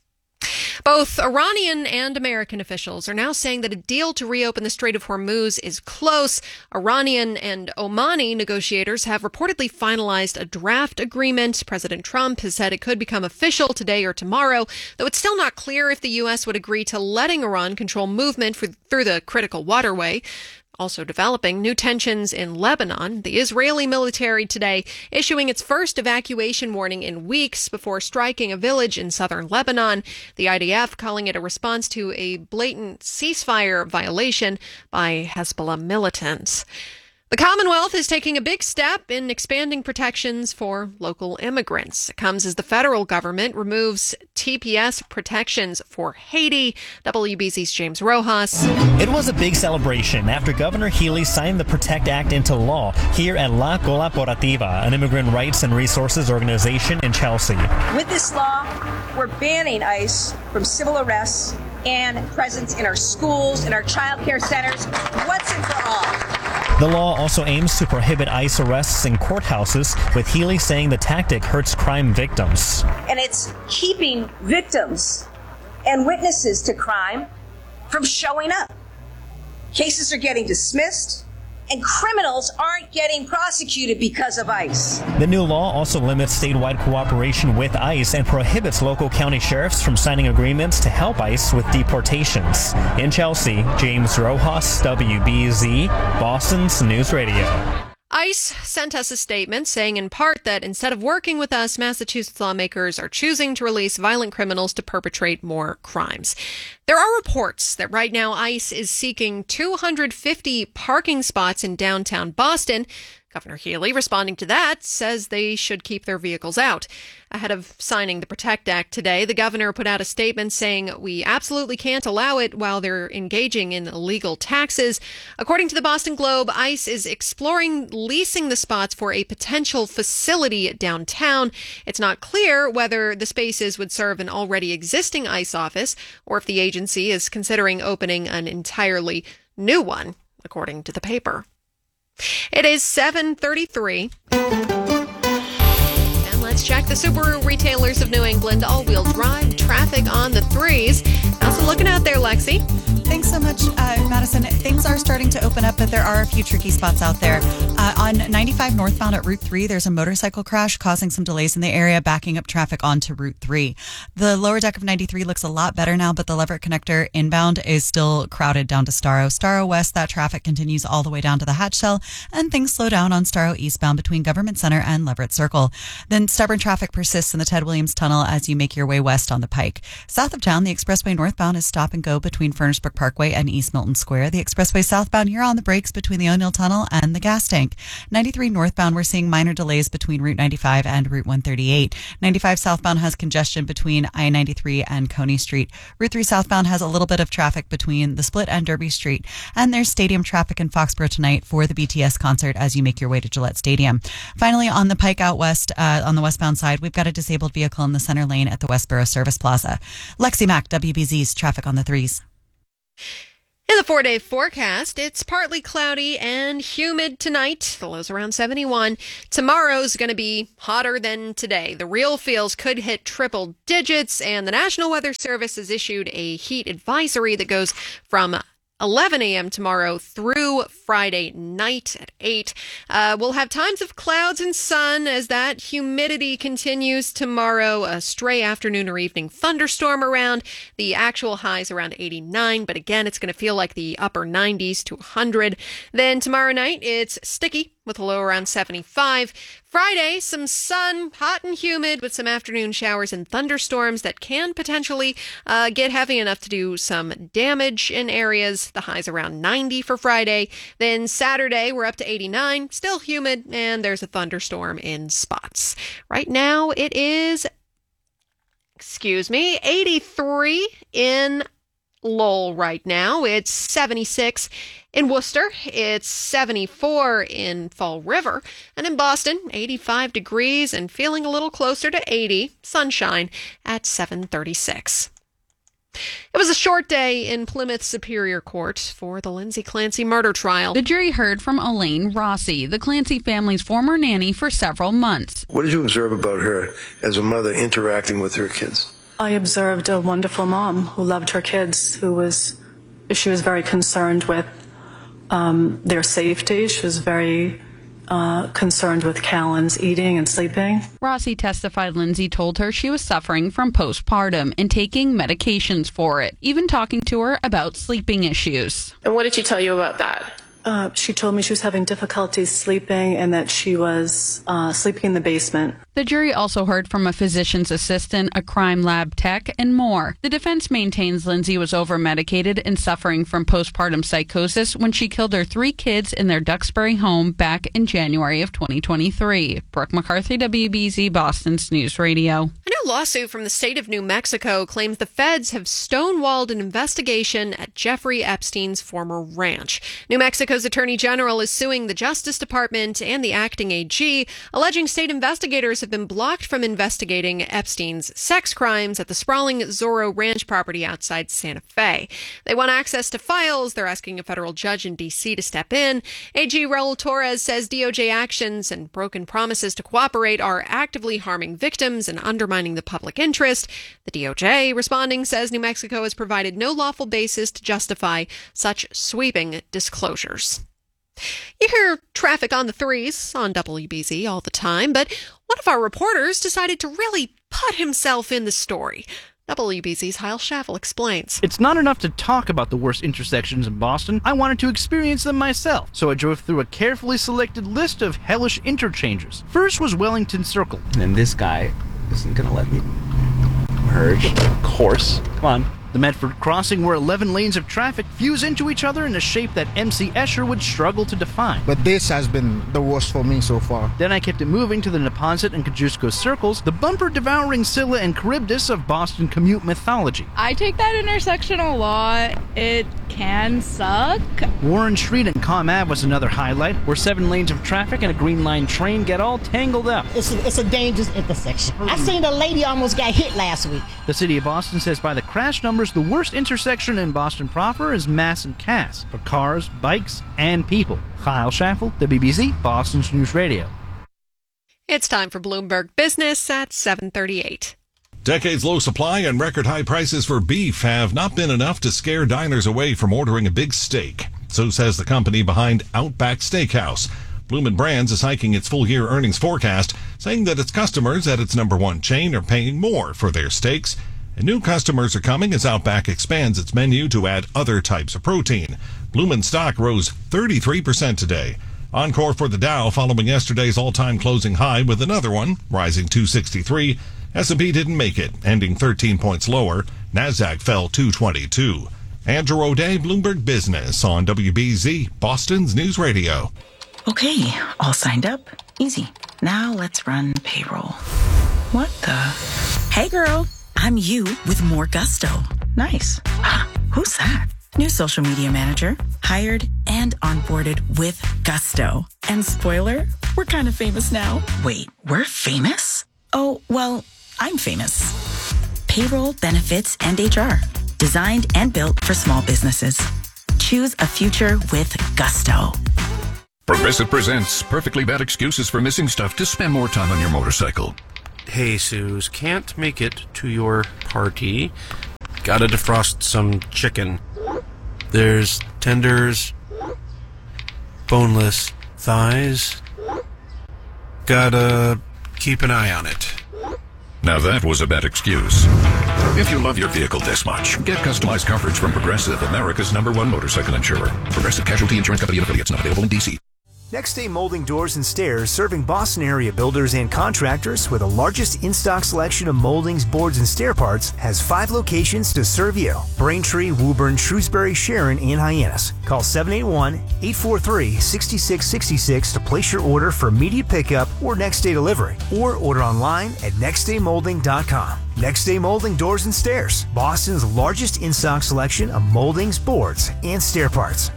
Both Iranian and American officials are now saying that a deal to reopen the Strait of Hormuz is close. Iranian and Omani negotiators have reportedly finalized a draft agreement. President Trump has said it could become official today or tomorrow, though it's still not clear if the U S would agree to letting Iran control movement for, through the critical waterway. Also developing new tensions in Lebanon. The Israeli military today issuing its first evacuation warning in weeks before striking a village in southern Lebanon. The I D F calling it a response to a blatant ceasefire violation by Hezbollah militants. The Commonwealth is taking a big step in expanding protections for local immigrants. It comes as the federal government removes T P S protections for Haiti. W B Z's James Rojas. It was a big celebration after Governor Healy signed the PROTECT Act into law here at La Colaborativa, an immigrant rights and resources organization in Chelsea. With this law, we're banning ICE from civil arrests and presence in our schools, in our child care centers, once and for all. The law also aims to prohibit ICE arrests in courthouses, with Healy saying the tactic hurts crime victims. And it's keeping victims and witnesses to crime from showing up. Cases are getting dismissed, and criminals aren't getting prosecuted because of ICE. The new law also limits statewide cooperation with ICE and prohibits local county sheriffs from signing agreements to help ICE with deportations. In Chelsea, James Rojas, W B Z, Boston's News Radio. ICE sent us a statement saying in part that instead of working with us, Massachusetts lawmakers are choosing to release violent criminals to perpetrate more crimes. There are reports that right now ICE is seeking two hundred fifty parking spots in downtown Boston. Governor Healy, responding to that, says they should keep their vehicles out. Ahead of signing the PROTECT Act today, the governor put out a statement saying we absolutely can't allow it while they're engaging in illegal taxes. According to the Boston Globe, ICE is exploring leasing the spots for a potential facility downtown. It's not clear whether the spaces would serve an already existing ICE office or if the agency is considering opening an entirely new one, according to the paper. It is seven thirty-three. And let's check the Subaru retailers of New England. All-wheel drive traffic on the threes. How's it looking out there, Lexi? Thanks so much, uh, Madison. Things are starting to open up, but there are a few tricky spots out there. Uh, on ninety-five northbound at Route three, there's a motorcycle crash causing some delays in the area, backing up traffic onto Route three. The lower deck of ninety-three looks a lot better now, but the Leverett connector inbound is still crowded down to Starro. Starro West, that traffic continues all the way down to the Hatch Shell, and things slow down on Starro eastbound between Government Center and Leverett Circle. Then stubborn traffic persists in the Ted Williams Tunnel as you make your way west on the Pike. South of town, the expressway northbound is stop and go between Furnace Brook Parkway and East Milton Square. The expressway southbound southbound, you're on the brakes between the O'Neill Tunnel and the gas tank. ninety-three northbound, we're seeing minor delays between Route ninety-five and Route one thirty-eight. ninety-five southbound has congestion between I ninety-three and Coney Street. Route three southbound has a little bit of traffic between the Split and Derby Street. And there's stadium traffic in Foxborough tonight for the B T S concert as you make your way to Gillette Stadium. Finally, on the Pike out west, uh, on the westbound side, we've got a disabled vehicle in the center lane at the Westboro Service Plaza. Lexi Mack, W B Z's traffic on the threes. In the four-day forecast, it's partly cloudy and humid tonight. The low's around seventy-one. Tomorrow's going to be hotter than today. The real feels could hit triple digits, and the National Weather Service has issued a heat advisory that goes from eleven a.m. tomorrow through Friday night at eight. Uh, we'll have times of clouds and sun as that humidity continues tomorrow. A stray afternoon or evening thunderstorm around. The actual highs around eighty-nine, but again, it's going to feel like the upper nineties to one hundred. Then tomorrow night, it's sticky with a low around seventy-five. Friday, some sun, hot and humid with some afternoon showers and thunderstorms that can potentially uh, get heavy enough to do some damage in areas. The highs around ninety for Friday. Then Saturday, we're up to eighty-nine, still humid, and there's a thunderstorm in spots. Right now, it is, excuse me, eighty-three in Lowell right now. It's seventy-six in Worcester. It's seventy-four in Fall River. And in Boston, eighty-five degrees and feeling a little closer to eighty. Sunshine at seven thirty-six. It was a short day in Plymouth Superior Court for the Lindsay Clancy murder trial. The jury heard from Elaine Rossi, the Clancy family's former nanny for several months. What did you observe about her as a mother interacting with her kids? I observed a wonderful mom who loved her kids, who was, she was very concerned with um, their safety. She was very uh, concerned with Callan's eating and sleeping. Rossi testified Lindsay told her she was suffering from postpartum and taking medications for it, even talking to her about sleeping issues. And what did she tell you about that? Uh, she told me she was having difficulties sleeping and that she was uh, sleeping in the basement. The jury also heard from a physician's assistant, a crime lab tech, and more. The defense maintains Lindsay was over-medicated and suffering from postpartum psychosis when she killed her three kids in their Duxbury home back in January of twenty twenty-three. Brooke McCarthy, W B Z Boston's News Radio. A new lawsuit from the state of New Mexico claims the feds have stonewalled an investigation at Jeffrey Epstein's former ranch. New Mexico's Attorney General is suing the Justice Department and the acting A G, alleging state investigators have been blocked from investigating Epstein's sex crimes at the sprawling Zorro Ranch property outside Santa Fe. They want access to files. They're asking a federal judge in D C to step in. A G Raul Torres says D O J actions and broken promises to cooperate are actively harming victims and undermining the public interest. The D O J, responding, says New Mexico has provided no lawful basis to justify such sweeping disclosures. You hear traffic on the threes on W B Z all the time, but one of our reporters decided to really put himself in the story. W B Z's Heil Schaffel explains. It's not enough to talk about the worst intersections in Boston. I wanted to experience them myself, so I drove through a carefully selected list of hellish interchanges. First was Wellington Circle. And then this guy isn't going to let me merge. Of course. Come on. The Medford Crossing, where eleven lanes of traffic fuse into each other in a shape that M C Escher would struggle to define. But this has been the worst for me so far. Then I kept it moving to the Neponset and Kosciuszko circles, the bumper-devouring Scylla and Charybdis of Boston commute mythology. I take that intersection a lot. It can suck. Warren Street and Comm Ave was another highlight, where seven lanes of traffic and a Green Line train get all tangled up. It's a, it's a dangerous intersection. I seen a lady almost got hit last week. The city of Boston says by the crash numbers, the worst intersection in Boston proper is Mass and Cass for cars, bikes, and people. Kyle Schaffel, W B Z, Boston's News Radio. It's time for Bloomberg Business at seven thirty-eight. Decades low supply and record high prices for beef have not been enough to scare diners away from ordering a big steak. So says the company behind Outback Steakhouse. Bloomin' Brands is hiking its full-year earnings forecast, saying that its customers at its number one chain are paying more for their steaks. And new customers are coming as Outback expands its menu to add other types of protein. Bloomin' stock rose thirty-three percent today. Encore for the Dow following yesterday's all-time closing high with another one, rising two sixty-three. S and P didn't make it, ending thirteen points lower. Nasdaq fell two twenty-two. Andrew O'Day, Bloomberg Business on W B Z, Boston's News Radio. Okay, all signed up. Easy. Now let's run payroll. What the? Hey girl, I'm you with more gusto. Nice. Who's that? New social media manager, hired and onboarded with gusto. And spoiler, we're kind of famous now. Wait, we're famous? Oh, well, I'm famous. Payroll, benefits, and H R. Designed and built for small businesses. Choose a future with gusto. Progressive presents Perfectly Bad Excuses for Missing Stuff to Spend More Time on Your Motorcycle. Hey, Suze, can't make it to your party. Gotta defrost some chicken. There's tenders, boneless thighs. Gotta keep an eye on it. Now that was a bad excuse. If you love your vehicle this much, get customized coverage from Progressive, America's number one motorcycle insurer. Progressive Casualty Insurance Company and affiliates, not available in D C. Next Day Molding Doors and Stairs, serving Boston area builders and contractors with the largest in-stock selection of moldings, boards, and stair parts, has five locations to serve you. Braintree, Woburn, Shrewsbury, Sharon, and Hyannis. Call seven eight one, eight four three, six six six six to place your order for immediate pickup or next day delivery, or order online at next day molding dot com. Next Day Molding Doors and Stairs, Boston's largest in-stock selection of moldings, boards, and stair parts.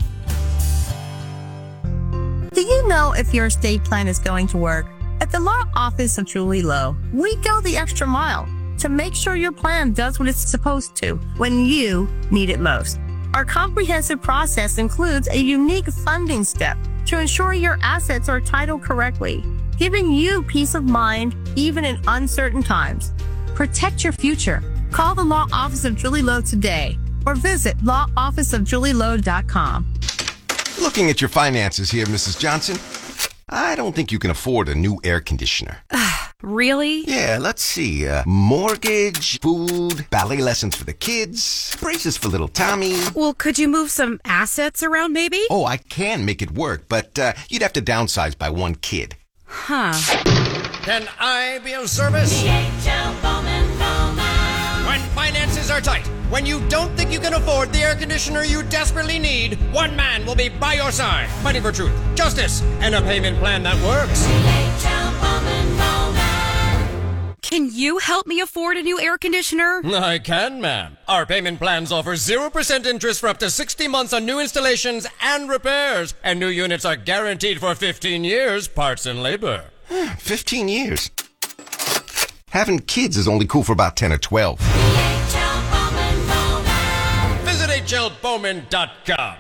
Do you know if your estate plan is going to work? At the law office of Julie Lowe, we go the extra mile to make sure your plan does what it's supposed to when you need it most. Our comprehensive process includes a unique funding step to ensure your assets are titled correctly, giving you peace of mind even in uncertain times. Protect your future. Call the law office of Julie Lowe today or visit law office of julie lowe dot com. Looking at your finances here, Missus Johnson, I don't think you can afford a new air conditioner. Really? Yeah, let's see. Uh, mortgage, food, ballet lessons for the kids, braces for little Tommy. Well, could you move some assets around maybe? Oh, I can make it work, but uh, you'd have to downsize by one kid. Huh. Can I be of service? D H L Bowman Bowman. When finances are tight, when you don't think you can afford the air conditioner you desperately need, one man will be by your side, fighting for truth, justice, and a payment plan that works. D H L Bowman Bowman. Can you help me afford a new air conditioner? I can, ma'am. Our payment plans offer zero percent interest for up to sixty months on new installations and repairs, and new units are guaranteed for fifteen years, parts and labor. fifteen years? Having kids is only cool for about ten or twelve. Visit H L Bowman dot com.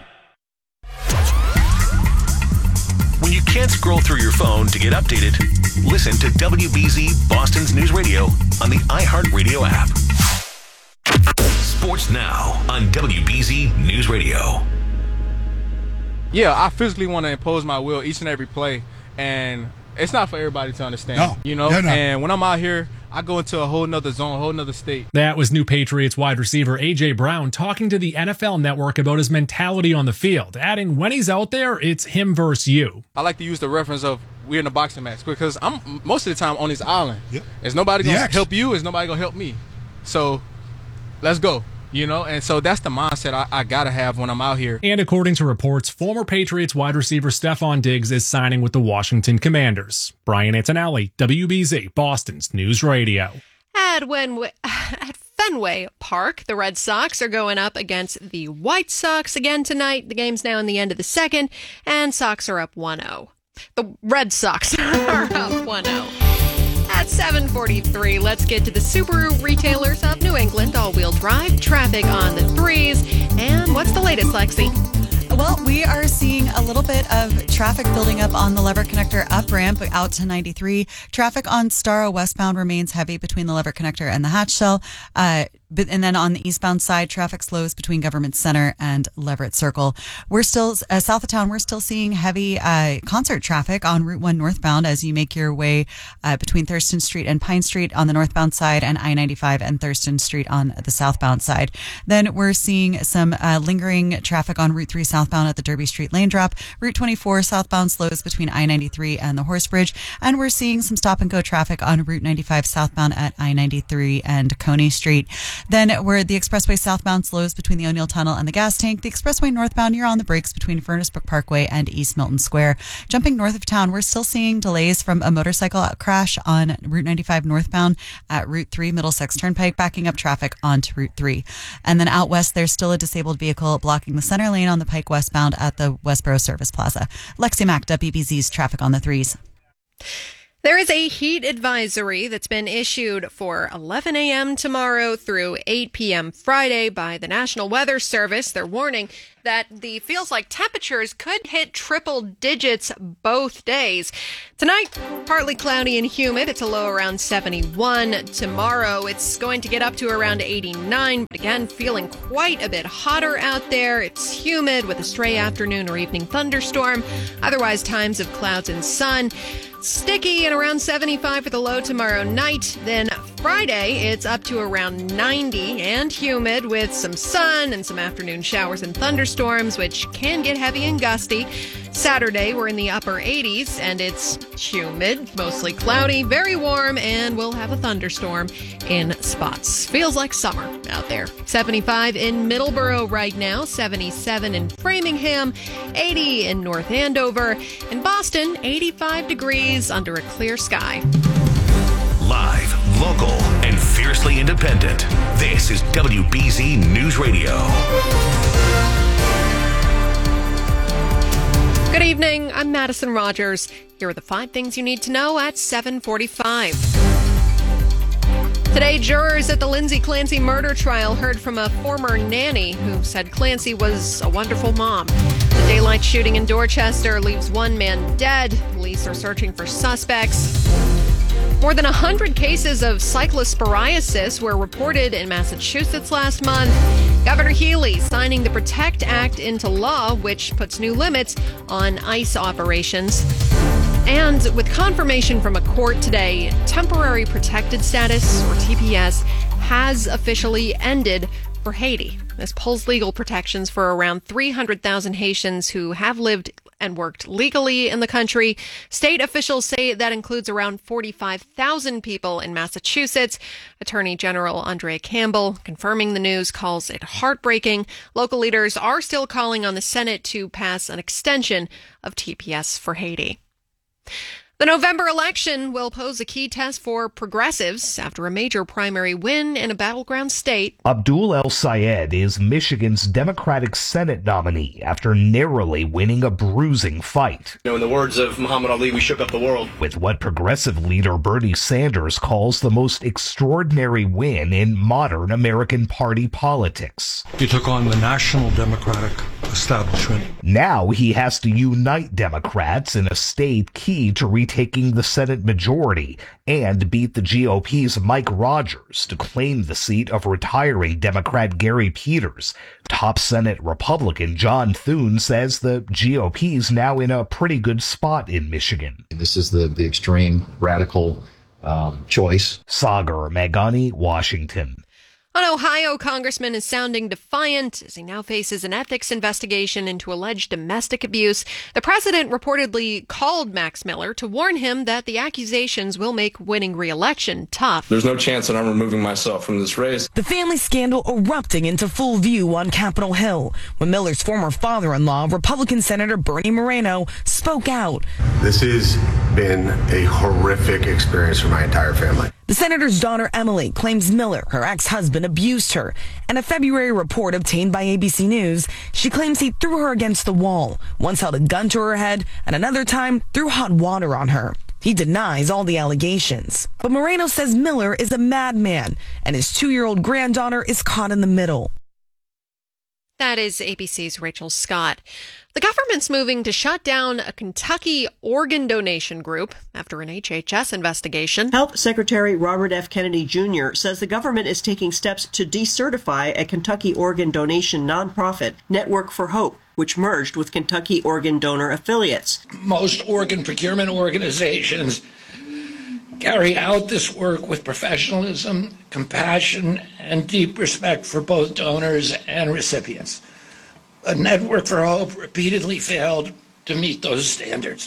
When you can't scroll through your phone to get updated, listen to W B Z Boston's News Radio on the iHeartRadio app. Sports now on W B Z News Radio. Yeah, I physically want to impose my will each and every play, and it's not for everybody to understand. No, you know, no, no. And when I'm out here, I go into a whole nother zone, a whole nother state. That was new Patriots wide receiver A J Brown talking to the N F L Network about his mentality on the field, adding when he's out there, it's him versus you. I like to use the reference of we're in a boxing match because I'm most of the time on this island. Yep. Is nobody going to help you? Is nobody going to help me? So let's go. You know, and so that's the mindset I, I got to have when I'm out here. And according to reports, former Patriots wide receiver Stephon Diggs is signing with the Washington Commanders. Brian Antonelli, W B Z, Boston's News Radio. At, when, at Fenway Park, the Red Sox are going up against the White Sox again tonight. The game's now in the end of the second, and Sox are up one oh. The Red Sox are up one oh. At seven forty-three, let's get to the Subaru retailers of New England. All-wheel drive, traffic on the threes. And what's the latest, Lexi? Well, we are seeing a little bit of traffic building up on the Lever Connector up ramp out to ninety-three. Traffic on Starro westbound remains heavy between the Lever Connector and the Hatch Shell. Uh, but, and then on the eastbound side, traffic slows between Government Center and Leverett Circle. We're still, uh, south of town, we're still seeing heavy uh, concert traffic on Route one northbound as you make your way uh, between Thurston Street and Pine Street on the northbound side and I ninety-five and Thurston Street on the southbound side. Then we're seeing some uh, lingering traffic on Route three southbound at the Derby Street lane drop. Route twenty-four southbound slows between I ninety-three and the Horse Bridge. And we're seeing some stop and go traffic on Route ninety-five southbound at I ninety-three and Coney Street. Then where the expressway southbound slows between the O'Neill Tunnel and the gas tank, the expressway northbound, you're on the brakes between Furnace Brook Parkway and East Milton Square. Jumping north of town, we're still seeing delays from a motorcycle crash on Route ninety-five northbound at Route three Middlesex Turnpike, backing up traffic onto Route three. And then out west, there's still a disabled vehicle blocking the center lane on the Pike westbound at the Westboro Service Plaza. Lexi Mack, W B Z's traffic on the threes. There is a heat advisory that's been issued for eleven a.m. tomorrow through eight p.m. Friday by the National Weather Service. They're warning that the feels like temperatures could hit triple digits both days. Tonight, partly cloudy and humid. It's a low around seventy-one. Tomorrow, it's going to get up to around eighty-nine. But again, feeling quite a bit hotter out there. It's humid with a stray afternoon or evening thunderstorm. Otherwise, times of clouds and sun. Sticky and around seventy-five for the low tomorrow night. Then Friday, it's up to around ninety and humid with some sun and some afternoon showers and thunderstorms, which can get heavy and gusty. Saturday, we're in the upper eighties and it's humid, mostly cloudy, very warm, and we'll have a thunderstorm in spots. Feels like summer out there. seventy-five in Middleborough right now, seventy-seven in Framingham, eighty in North Andover. In Boston, eighty-five degrees under a clear sky. Live, local, and fiercely independent. This is W B Z News Radio. Good evening. I'm Madison Rogers. Here are the five things you need to know at seven forty-five. Today, jurors at the Lindsay Clancy murder trial heard from a former nanny who said Clancy was a wonderful mom. The daylight shooting in Dorchester leaves one man dead. Police are searching for suspects. More than one hundred cases of cyclosporiasis were reported in Massachusetts last month. Governor Healy signing the PROTECT Act into law, which puts new limits on ICE operations. And with confirmation from a court today, temporary protected status, or T P S, has officially ended for Haiti. This pulls legal protections for around three hundred thousand Haitians who have lived and worked legally in the country. State officials say that includes around forty-five thousand people in Massachusetts. Attorney General Andrea Campbell, confirming the news, calls it heartbreaking. Local leaders are still calling on the Senate to pass an extension of T P S for Haiti. The November election will pose a key test for progressives after a major primary win in a battleground state. Abdul El-Sayed is Michigan's Democratic Senate nominee after narrowly winning a bruising fight. You know, in the words of Muhammad Ali, we shook up the world. With what progressive leader Bernie Sanders calls the most extraordinary win in modern American party politics. He took on the National Democratic establishment. Now he has to unite Democrats in a state key to reach taking the Senate majority and beat the G O P's Mike Rogers to claim the seat of retiring Democrat Gary Peters. Top Senate Republican John Thune says the G O P's now in a pretty good spot in Michigan. This is the, the extreme radical um, choice. Sagar Meghani, Washington. An Ohio congressman is sounding defiant as he now faces an ethics investigation into alleged domestic abuse. The president reportedly called Max Miller to warn him that the accusations will make winning re-election tough. There's no chance that I'm removing myself from this race. The family scandal erupting into full view on Capitol Hill when Miller's former father-in-law, Republican Senator Bernie Moreno, spoke out. This has been a horrific experience for my entire family. The senator's daughter, Emily, claims Miller, her ex-husband, abused her. In a February report obtained by A B C News, she claims he threw her against the wall, once held a gun to her head, and another time threw hot water on her. He denies all the allegations. But Moreno says Miller is a madman, and his two-year-old granddaughter is caught in the middle. That is A B C's Rachel Scott. The government's moving to shut down a Kentucky organ donation group after an H H S investigation. Health Secretary Robert F. Kennedy Junior says the government is taking steps to decertify a Kentucky organ donation nonprofit, Network for Hope, which merged with Kentucky organ donor affiliates. Most organ procurement organizations carry out this work with professionalism, compassion, and deep respect for both donors and recipients. A Network for Hope repeatedly failed to meet those standards.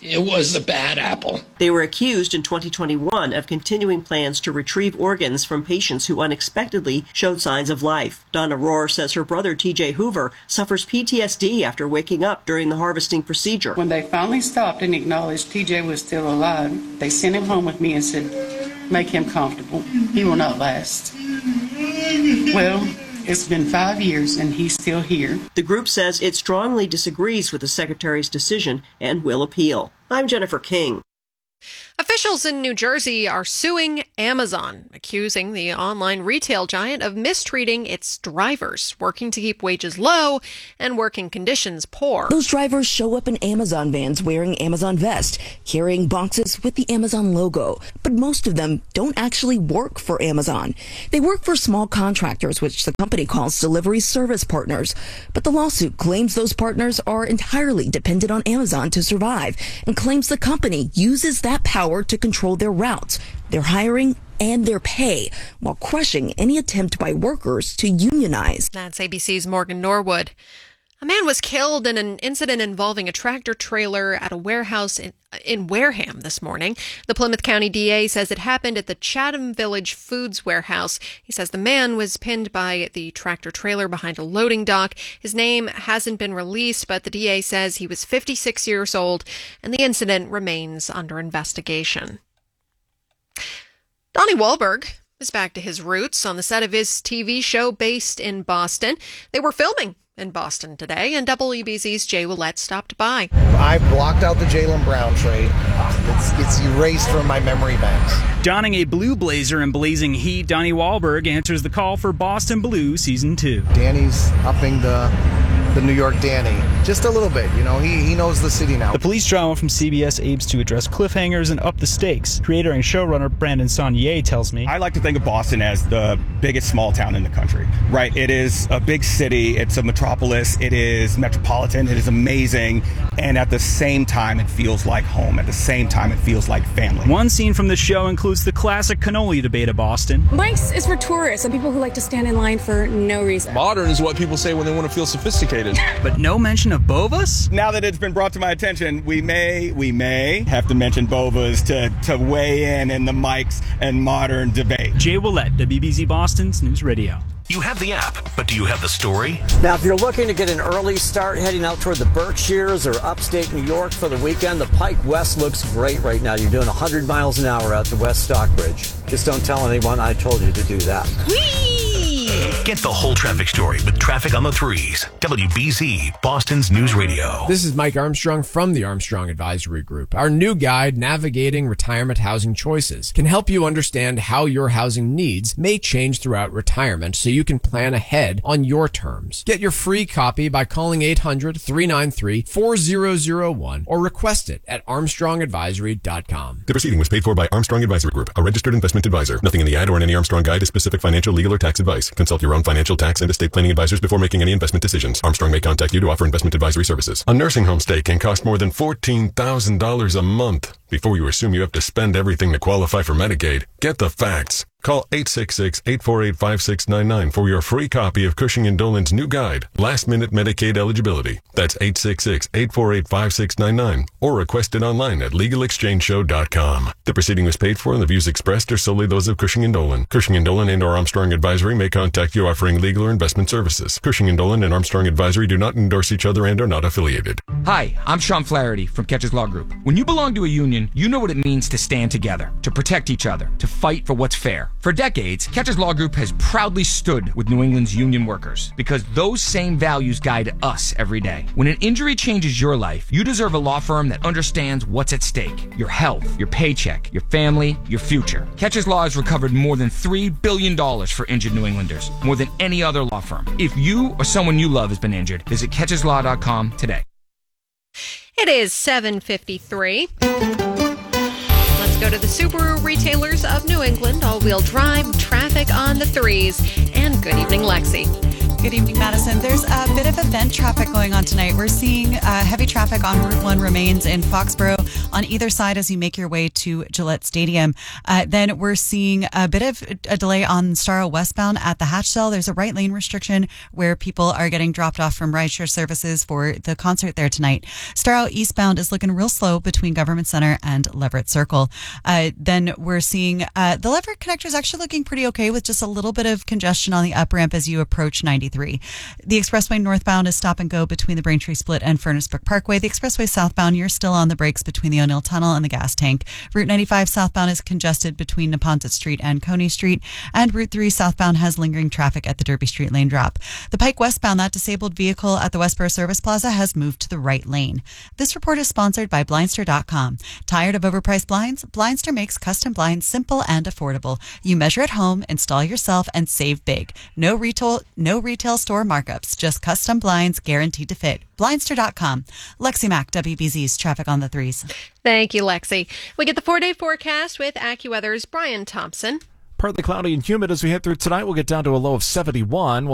It was the bad apple. They were accused in twenty twenty-one of continuing plans to retrieve organs from patients who unexpectedly showed signs of life. Donna Rohr says her brother, T J Hoover, suffers P T S D after waking up during the harvesting procedure. When they finally stopped and acknowledged T J was still alive, they sent him home with me and said, make him comfortable. He will not last. Well, it's been five years and he's still here. The group says it strongly disagrees with the Secretary's decision and will appeal. I'm Jennifer King. Officials in New Jersey are suing Amazon, accusing the online retail giant of mistreating its drivers, working to keep wages low and working conditions poor. Those drivers show up in Amazon vans wearing Amazon vests, carrying boxes with the Amazon logo. But most of them don't actually work for Amazon. They work for small contractors, which the company calls delivery service partners. But the lawsuit claims those partners are entirely dependent on Amazon to survive and claims the company uses that power to control their routes, their hiring, and their pay, while crushing any attempt by workers to unionize. That's A B C's Morgan Norwood. A man was killed in an incident involving a tractor trailer at a warehouse in, in Wareham this morning. The Plymouth County D A says it happened at the Chatham Village Foods warehouse. He says the man was pinned by the tractor trailer behind a loading dock. His name hasn't been released, but the D A says he was fifty-six years old, and the incident remains under investigation. Donnie Wahlberg is back to his roots on the set of his T V show based in Boston. They were filming in Boston today, and W B Z's Jay Willette stopped by. I blocked out the Jaylen Brown trade. It's, it's erased from my memory banks. Donning a blue blazer and blazing heat, Donnie Wahlberg answers the call for Boston Blue Season two. Danny's upping the the New York Danny just a little bit. You know, he, he knows the city now. The police drama from C B S aims to address cliffhangers and up the stakes. Creator and showrunner Brandon Saunier tells me, I like to think of Boston as the biggest small town in the country, right? It is a big city. It's a metropolis. It is metropolitan. It is amazing. And at the same time, it feels like home. At the same time, it feels like family. One scene from the show includes the classic cannoli debate of Boston. Mike's is for tourists and people who like to stand in line for no reason. Modern is what people say when they want to feel sophisticated. But no mention of Bovas? Now that it's been brought to my attention, we may, we may have to mention Bovas to, to weigh in in the Mike's and Modern debate. Jay Willette, W B Z Boston's News Radio. You have the app, but do you have the story? Now, if you're looking to get an early start heading out toward the Berkshires or upstate New York for the weekend, the Pike West looks great right now. You're doing one hundred miles an hour out to West Stockbridge. Just don't tell anyone I told you to do that. Whee! Get the whole traffic story with Traffic on the Threes. W B Z, Boston's News Radio. This is Mike Armstrong from the Armstrong Advisory Group. Our new guide, Navigating Retirement Housing Choices, can help you understand how your housing needs may change throughout retirement so you can plan ahead on your terms. Get your free copy by calling eight hundred, three nine three, four zero zero one or request it at armstrong advisory dot com. The proceeding was paid for by Armstrong Advisory Group, a registered investment advisor. Nothing in the ad or in any Armstrong guide is specific financial, legal, or tax advice. Consult your own financial, tax, and estate planning advisors before making any investment decisions. Armstrong may contact you to offer investment advisory services. A nursing home stay can cost more than fourteen thousand dollars a month. Before you assume you have to spend everything to qualify for Medicaid, get the facts. Call eight six six, eight four eight, five six nine nine for your free copy of Cushing and Dolan's new guide, Last Minute Medicaid Eligibility. That's eight six six, eight four eight, five six nine nine or request it online at legal exchange show dot com. The proceeding was paid for and the views expressed are solely those of Cushing and Dolan. Cushing and Dolan and or Armstrong Advisory may contact you offering legal or investment services. Cushing and Dolan and Armstrong Advisory do not endorse each other and are not affiliated. Hi, I'm Sean Flaherty from Catches Law Group. When you belong to a union, you know what it means to stand together, to protect each other, to fight for what's fair. For decades, Catches Law Group has proudly stood with New England's union workers because those same values guide us every day. When an injury changes your life, you deserve a law firm that understands what's at stake. Your health, your paycheck, your family, your future. Catches Law has recovered more than three billion dollars for injured New Englanders, more than any other law firm. If you or someone you love has been injured, visit catches law dot com today. It is seven fifty-three. Let's go to the Subaru retailers of New England, all-wheel drive, Traffic on the Threes, and good evening, Lexi. Good evening, Madison. There's a bit of event traffic going on tonight. We're seeing uh, heavy traffic on Route one remains in Foxborough on either side as you make your way to Gillette Stadium. Uh, then we're seeing a bit of a delay on Starro westbound at the Hatchcell. There's a right lane restriction where people are getting dropped off from rideshare services for the concert there tonight. Starro eastbound is looking real slow between Government Center and Leverett Circle. Uh, then we're seeing uh, the Leverett connector is actually looking pretty okay with just a little bit of congestion on the up ramp as you approach ninety-three. The expressway northbound is stop and go between the Braintree Split and Furnace Brook Parkway. The expressway southbound, you're still on the brakes between the O'Neill Tunnel and the gas tank. Route ninety-five southbound is congested between Neponset Street and Coney Street. And Route three southbound has lingering traffic at the Derby Street lane drop. The Pike westbound, that disabled vehicle at the Westboro Service Plaza has moved to the right lane. This report is sponsored by Blindster dot com. Tired of overpriced blinds? Blindster makes custom blinds simple and affordable. You measure at home, install yourself, and save big. No retail, no retail store markups, just custom blinds guaranteed to fit. Blindster dot com. Lexi Mack, W B Z's Traffic on the Threes. Thank you, Lexi. We get the four-day forecast with AccuWeather's Brian Thompson. Partly cloudy and humid as we head through tonight. We'll get down to a low of seventy-one.